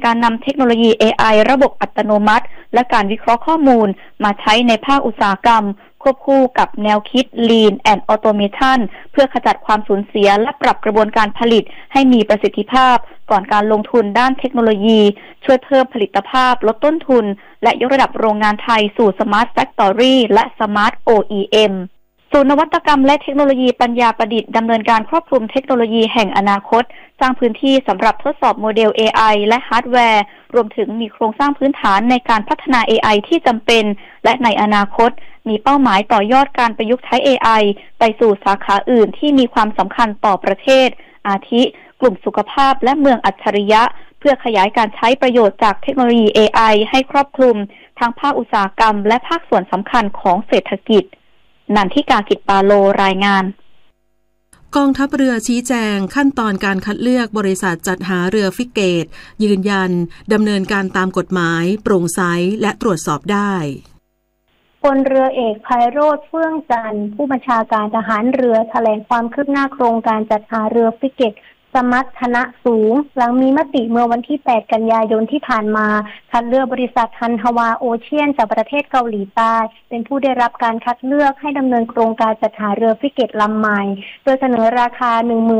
การนำเทคโนโลยี AI ระบบอัตโนมัติและการวิเคราะห์ข้อมูลมาใช้ในภาคอุตสาหกรรมควบคู่กับแนวคิด Lean and Automation เพื่อขจัดความสูญเสียและปรับกระบวนการผลิตให้มีประสิทธิภาพก่อนการลงทุนด้านเทคโนโลยีช่วยเพิ่มผลิตภาพลดต้นทุนและยกระดับโรงงานไทยสู่ Smart Factory และ Smart OEMศูนย์นวัตกรรมและเทคโนโลยีปัญญาประดิษฐ์ดำเนินการครอบคลุมเทคโนโลยีแห่งอนาคตสร้างพื้นที่สำหรับทดสอบโมเดล AI และฮาร์ดแวร์รวมถึงมีโครงสร้างพื้นฐานในการพัฒนา AI ที่จำเป็นและในอนาคตมีเป้าหมายต่อยอดการประยุกต์ใช้ AI ไปสู่สาขาอื่นที่มีความสำคัญต่อประเทศอาทิกลุ่มสุขภาพและเมืองอัจฉริยะเพื่อขยายการใช้ประโยชน์จากเทคโนโลยี AI ให้ครอบคลุมทั้งภาคอุตสาหกรรมและภาคส่วนสำคัญของเศรษฐกิจนันทิกา กิจปาโลรายงานกองทัพเรือชี้แจงขั้นตอนการคัดเลือกบริษัทจัดหาเรือฟริเกตยืนยันดำเนินการตามกฎหมายโปร่งใสและตรวจสอบได้พลเรือเอกไพโรจน์เฟื่องจันทร์ผู้บัญชาการทหารเรือแถลงความคืบหน้าโครงการจัดหาเรือฟริเกตสมรรถนะสูงหลังมีมติเมื่อวันที่ 8 กันยายนที่ผ่านมาคัดเลือกบริษัทฮันฮวาโอเชียนจากประเทศเกาหลีใต้เป็นผู้ได้รับการคัดเลือกให้ดำเนินโครงการจัดหาเรือฟริเกตลำใหม่โดยเสนอราคา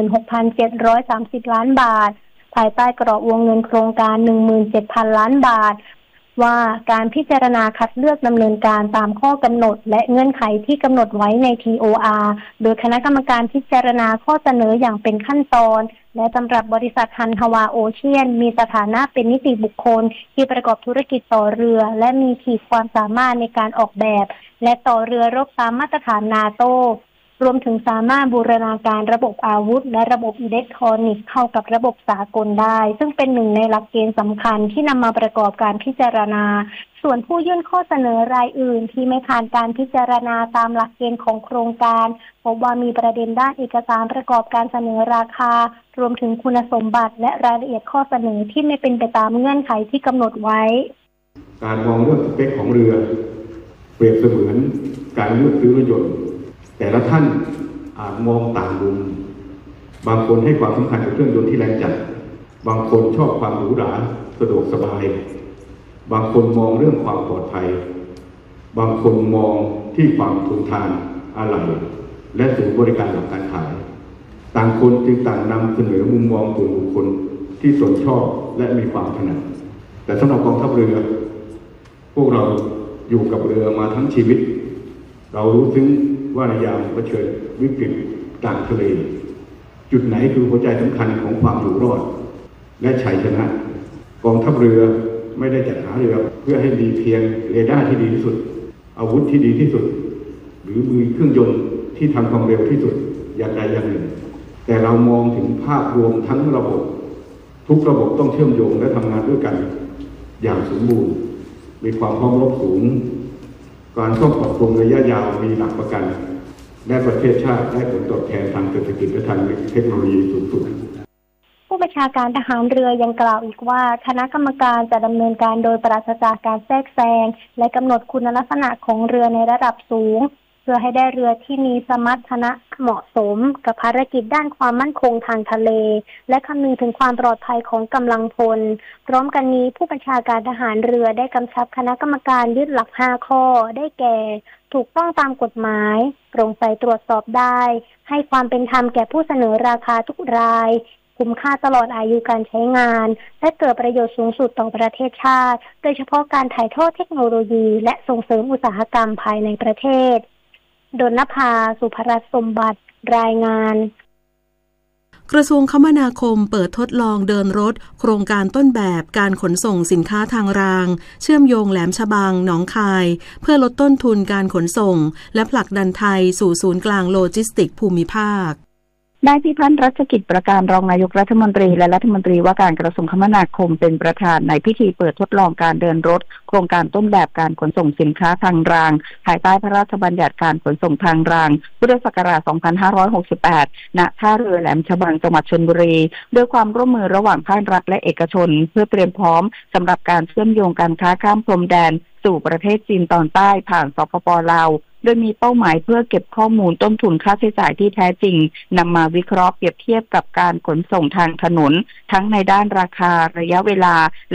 16,730 ล้านบาทภายใต้กรอบวงเงินโครงการ 17,000 ล้านบาทว่าการพิจารณาคัดเลือกดำเนินการตามข้อกำหนดและเงื่อนไขที่กำหนดไว้ใน TOR โดยคณะกรรมการพิจารณาข้อเสนออย่างเป็นขั้นตอนและสำหรับบริษัทฮันฮวาโอเชียนมีสถานะเป็นนิติบุคคลที่ประกอบธุรกิจต่อเรือและมีขีดความสามารถในการออกแบบและต่อเรือรบตามมาตรฐานนาโตรวมถึงสามารถบูรณาการระบบอาวุธและระบบอิเล็กทรอนิกส์เข้ากับระบบสากลได้ซึ่งเป็นหนึ่งในหลักเกณฑ์สำคัญที่นำมาประกอบการพิจารณาส่วนผู้ยื่นข้อเสนอรายอื่นที่ไม่ผ่านการพิจารณาตามหลักเกณฑ์ของโครงการพบว่ามีประเด็นด้านเอกสารประกอบการเสนอราคารวมถึงคุณสมบัติและรายละเอียดข้อเสนอที่ไม่เป็นไปตามเงื่อนไขที่กำหนดไว้การมองเรื่องสเปคของเรือเปรียบเสมือนการเลือกซื้อรถยนต์แต่ละท่านอาจมองต่างมุมบางคนให้ความสำคัญกับเครื่องยนต์ที่แรงจัดบางคนชอบความหรูหราสะดวกสบายบางคนมองเรื่องความปลอดภัยบางคนมองที่ความทนทานอะไหล่และศูนย์บริการหลักการขายต่างคนจึงต่างนำเสนอมุมมองส่วนบุคคลที่ตนชอบและมีความถนัดแต่สำหรับกองทัพเรือพวกเราอยู่กับเรือมาทั้งชีวิตเรารู้ซึ้งว่าในยามเผชิญวิกฤตกลางทะเลจุดไหนคือหัวใจสำคัญของความอยู่รอดและชัยชนะกองทัพเรือไม่ได้จัดหาเรือเพื่อให้มีเพียงเรดาร์ที่ดีที่สุดอาวุธที่ดีที่สุดหรือมือเครื่องยนต์ที่ทำความเร็วที่สุดอย่างใดอย่างหนึ่งแต่เรามองถึงภาพรวมทั้งระบบทุกระบบต้องเชื่อมโยงและทำงานด้วยกันอย่างสมบูรณ์มีความพร้อมรบสูงการต้องปรับปรุงระยะยาวมีหลักประกันและประเทศชาติได้ผลตอบแทนทางเศรษฐกิจและทางเทคโนโลยีสูงสุดผู้บัญชาการทหารเรือยังกล่าวอีกว่าคณะกรรมการจะดำเนินการโดยปราศจากการแทรกแซงและกำหนดคุณลักษณะของเรือในระดับสูงเพื่อให้ได้เรือที่มีสมรรถนะเหมาะสมกับภารกิจด้านความมั่นคงทางทะเลและคำนึงถึงความปลอดภัยของกำลังพลพร้อมกันนี้ผู้บัญชาการทหารเรือได้กำชับคณะกรรมการยึดหลัก5ข้อได้แก่ถูกต้องตามกฎหมายโปร่งใสตรวจสอบได้ให้ความเป็นธรรมแก่ผู้เสนอราคาทุกรายคุ้มค่าตลอดอายุการใช้งานและเกิดประโยชน์สูงสุดต่อประเทศชาติโดยเฉพาะการถ่ายทอดเทคโนโลยีและส่งเสริมอุตสาหกรรมภายในประเทศดลนภา สุภรัตน์สมบัติรายงานกระทรวงคมนาคมเปิดทดลองเดินรถโครงการต้นแบบการขนส่งสินค้าทางรางเชื่อมโยงแหลมฉบังหนองคายเพื่อลดต้นทุนการขนส่งและผลักดันไทยสู่ศูนย์กลางโลจิสติกส์ภูมิภาคนายพิพัฒน์รัชกิจประการรองนายกรัฐมนตรีและรัฐมนตรีว่าการกระทรวงคมนาคมเป็นประธานในพิธีเปิดทดลองการเดินรถโครงการต้นแบบการขนส่งสินค้าทางรางภายใต้พระราชบัญญัติการขนส่งทางรางพุทธศักราช 2568 ณ ท่าเรือแหลมฉบังจังหวัดชลบุรีด้วยความร่วมมือระหว่างภาครัฐและเอกชนเพื่อเตรียมพร้อมสำหรับการเชื่อมโยงการค้าข้ามพรมแดนสู่ประเทศจีนตอนใต้ผ่านสปป.ลาวโดยมีเป้าหมายเพื่อเก็บข้อมูลต้นทุนค่าใช้จ่ายที่แท้จริงนำมาวิเคราะห์เปรียบเทียบกับการขนส่งทางถนนทั้งในด้านราคาระยะเวลา